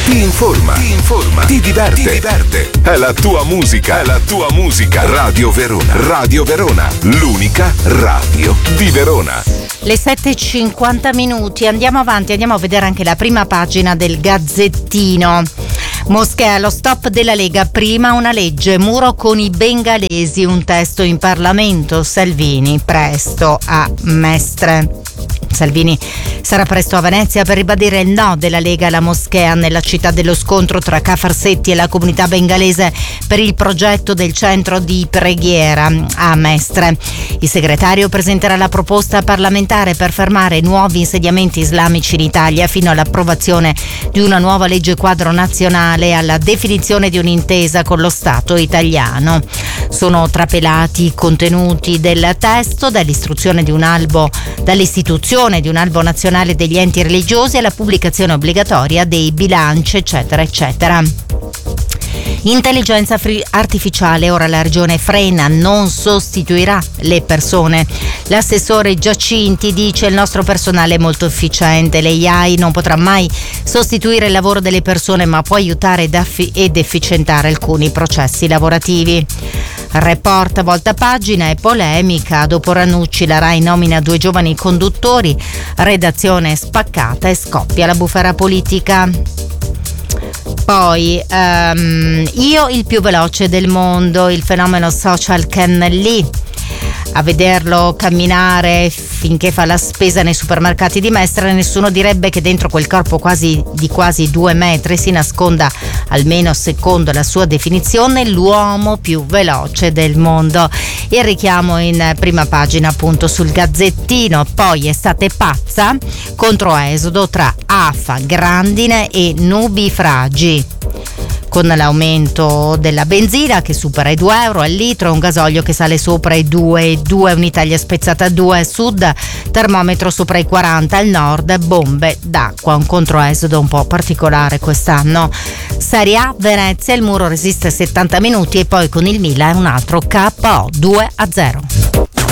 ti informa, ti diverte. È la tua musica. Radio Verona, l'unica radio di Verona. Le 7:50, andiamo avanti, andiamo a vedere anche la prima pagina del Gazzettino. Moschea, lo stop della Lega, prima una legge, muro con i bengalesi, un testo in Parlamento, Salvini presto a Mestre. Salvini sarà presto a Venezia per ribadire il no della Lega alla moschea nella città dello scontro tra Ca' Farsetti e la comunità bengalese per il progetto del centro di preghiera a Mestre. Il segretario presenterà la proposta parlamentare per fermare nuovi insediamenti islamici in Italia fino all'approvazione di una nuova legge quadro nazionale e alla definizione di un'intesa con lo Stato italiano. Sono trapelati i contenuti del testo, dall'istituzione di un albo nazionale degli enti religiosi alla pubblicazione obbligatoria dei bilanci, eccetera, eccetera. Intelligenza artificiale, ora la regione frena, non sostituirà le persone. L'assessore Giacinti dice: il nostro personale è molto efficiente, l'AI non potrà mai sostituire il lavoro delle persone, ma può aiutare ed efficientare alcuni processi lavorativi. Report volta pagina e polemica, dopo Ranucci la Rai nomina 2 giovani conduttori, redazione spaccata e scoppia la bufera politica. Poi io il più veloce del mondo, il fenomeno social Ken Lee. A vederlo camminare finché fa la spesa nei supermercati di Mestre, nessuno direbbe che dentro quel corpo di quasi 2 metri si nasconda, almeno secondo la sua definizione, l'uomo più veloce del mondo. Il richiamo in prima pagina appunto sul Gazzettino. Poi estate pazza, controesodo tra AFA, grandine e nubifragi. Con l'aumento della benzina che supera i €2 al litro, un gasolio che sale sopra i 2,2, un'Italia spezzata a 2 sud, termometro sopra i 40 al nord, bombe d'acqua, un controesodo un po' particolare quest'anno. Serie A, Venezia, il muro resiste 70 minuti e poi con il Milan un altro KO 2-0.